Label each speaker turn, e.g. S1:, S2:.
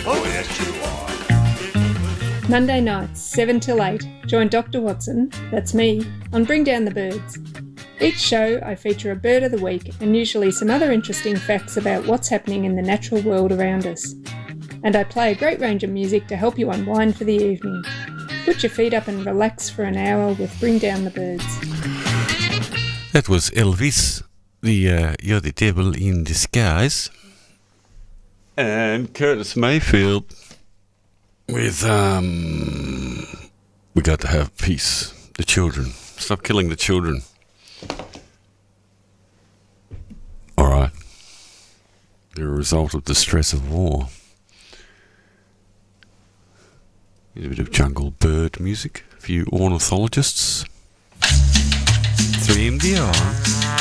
S1: Oh, yes, you are.
S2: Monday nights, 7 till 8, join Dr. Watson, that's me, on Bring Down the Birds. Each show I feature a bird of the week and usually some other interesting facts about what's happening in the natural world around us. And I play a great range of music to help you unwind for the evening. Put your feet up and relax for an hour with Bring Down the Birds.
S3: That was Elvis, You're the Devil in Disguise. And Curtis Mayfield with, We Got to Have Peace. The children. Stop killing the children. Alright. They're a result of the stress of war. Here's a bit of jungle bird music for you ornithologists. 3MDR.